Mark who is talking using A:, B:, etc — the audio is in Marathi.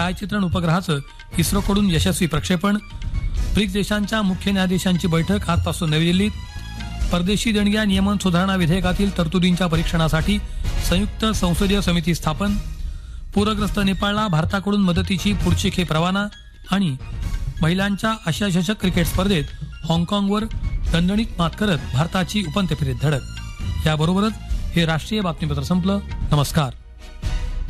A: छायाचित्रण उपग्रहाचं इस्रोकडून यशस्वी प्रक्षेपण. ब्रिक्स देशांच्या मुख्य न्यायाधीशांची बैठक आजपासून नवी दिल्लीत. परदेशी देणग्या नियमन सुधारणा विधेयकातील तरतुदींच्या परीक्षणासाठी संयुक्त संसदीय समिती स्थापन. पूरग्रस्त नेपाळला भारताकडून मदतीची पुढची खेप रवाना. आणि महिलांच्या आशिया चषक क्रिकेट स्पर्धेत हाँगकाँगवर दणदणीत मात करत भारताची उपांत्य फेरीत धडक. याबरोबरच हे राष्ट्रीय बातमीपत्र संपलं. नमस्कार.